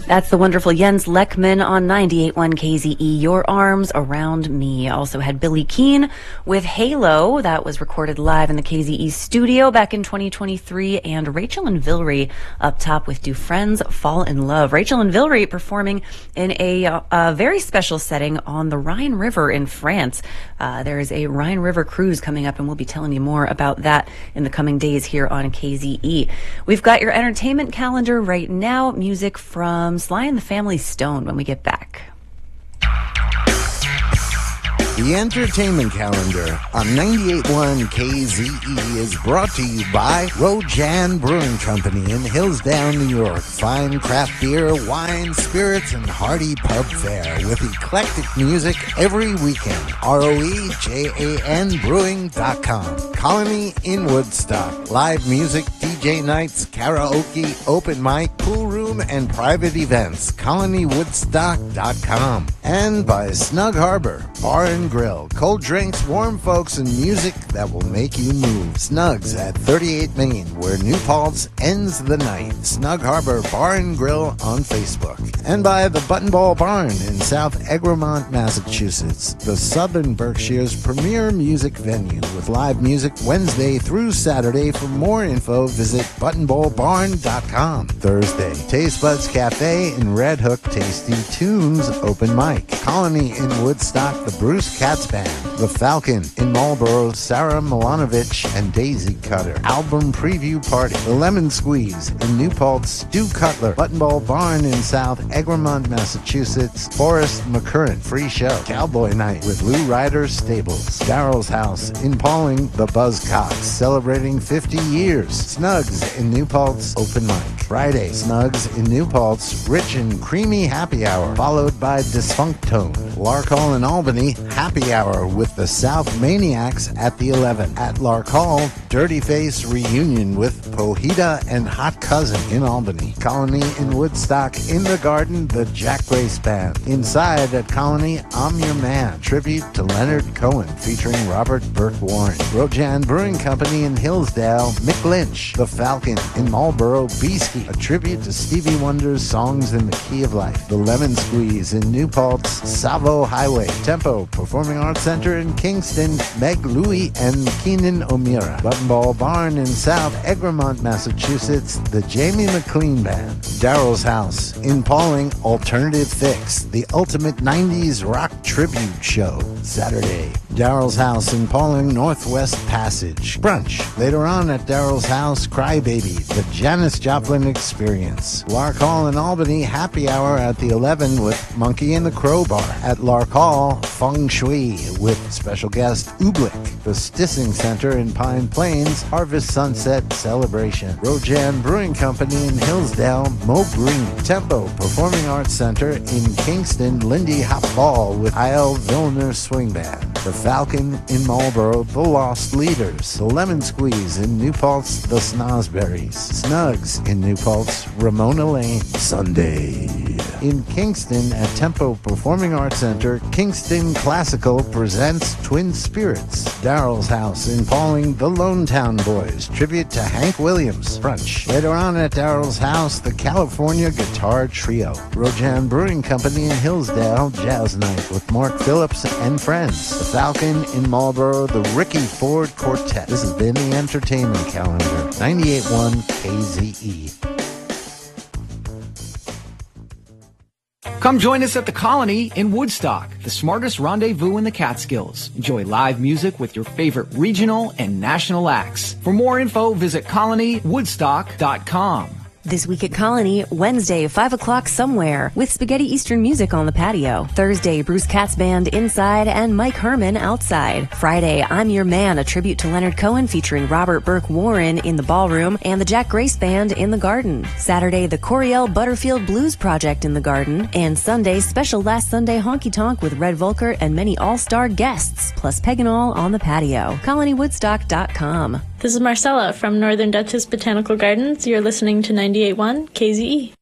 That's the wonderful Jens Lekman on 98.1 KZE, Your Arms Around Me. Also had Billy Keane with Halo. That was recorded live in the KZE studio back in 2023. And Rachel and Vilry up top with Do Friends Fall in Love. Rachel and Vilry performing in a very special setting on the Rhine River in France. There is a Rhine River cruise coming up, and we'll be telling you more about that in the coming days here on KZE. We've got your entertainment calendar right now. Music from Sly and the Family Stone when we get back. The entertainment calendar on 98.1 KZE is brought to you by Rojan Brewing Company in Hillsdale, New York. Fine craft beer, wine, spirits, and hearty pub fare with eclectic music every weekend. ROEJANbrewing.com. Colony in Woodstock. Live music, DJ nights, karaoke, open mic, pool room, and private events. ColonyWoodstock.com. And by Snug Harbor Bar and Grill. Cold drinks, warm folks, and music that will make you move. Snugs at 38 Main, where New Paltz ends the night. Snug Harbor Bar and Grill on Facebook. And by the Buttonball Barn in South Egremont, Massachusetts, the Southern Berkshire's premier music venue with live music Wednesday through Saturday. For more info, visit buttonballbarn.com. Thursday, Taste Buds Cafe in Red Hook, Tasty Tunes open mic. Colony in Woodstock, the Bruce Katz Band. The Falcon in Marlboro, Sarah Milanovic and Daisy Cutter. Album preview party. The Lemon Squeeze in New Paltz, Stu Cutler. Buttonball Barn in South Egremont, Massachusetts. Forrest McCurran free show. Cowboy Night with Lou Ryder Stables. Daryl's House in Pauling, the Buzzcocks celebrating 50 years. Snugs in New Paltz open mic. Friday, Snugs in New Paltz, Rich and Creamy Happy Hour, followed by Dysfunctone. Lark Hall in Albany, Happy Hour with the South Maniacs at the 11. At Lark Hall, Dirty Face reunion with Pojita and Hot Cousin in Albany. Colony in Woodstock, in the Garden, the Jack Grace Band. Inside at Colony, I'm Your Man, tribute to Leonard Cohen featuring Robert Burke Warren. Rojan Brewing Company in Hillsdale, Mick Lynch, The Falcon in Marlboro, Beastie, a tribute to Stevie Wonder's Songs in the Key of Life. The Lemon Squeeze in New Paltz, Savo Highway. Tempo Performing Arts Center in Kingston, Meg Louie and Keenan O'Meara. Buttonball Barn in South Egremont, Massachusetts, the Jamie McLean Band. Daryl's House in Pauling, Alternative Fix, the ultimate 90s rock tribute show. Saturday, Daryl's House in Pauling, Northwest Passage. Brunch. Later on at Daryl's House, Crybaby, the Janis Joplin Experience. Lark Hall in Albany, Happy Hour at the 11 with Monkey and the Crowbar. At Lark Hall, Feng Shui with special guest Ooblik. The Stissing Center in Pine Plains, Harvest Sunset Celebration. Rojan Brewing Company in Hillsdale, Mo Green. Tempo Performing Arts Center in Kingston, Lindy Hop Ball with I.L. Vilner Swing Band. The Falcon in Marlboro, The Lost Leaders. The Lemon Squeeze in New Paltz, The Snosberries. Snugs in New Paltz, Ramona Lane. Sunday in Kingston at Tempo Performing Arts Center, Kingston Classical presents Twin Spirits. Daryl's House in Pauling, the Lone Town Boys, tribute to Hank Williams. Brunch. Later on at Daryl's House, the California Guitar Trio. Rojan Brewing Company in Hillsdale, Jazz Night with Mark Phillips and friends. The Falcon in Marlboro, the Ricky Ford Quartet. This has been the Entertainment Calendar. 98.1 KZE. Come join us at the Colony in Woodstock, the smartest rendezvous in the Catskills. Enjoy live music with your favorite regional and national acts. For more info, visit colonywoodstock.com. This week at Colony, Wednesday, 5 o'clock somewhere, with Spaghetti Eastern music on the patio. Thursday, Bruce Katz Band inside and Mike Herman outside. Friday, I'm Your Man, a tribute to Leonard Cohen featuring Robert Burke Warren in the ballroom and the Jack Grace Band in the garden. Saturday, the Coriel Butterfield Blues Project in the garden. And Sunday, special Last Sunday honky tonk with Red Volker and many all-star guests, plus Peg and All on the patio. ColonyWoodstock.com. This is Marcella from Northern Dutchess Botanical Gardens. You're listening to 98.1 KZE.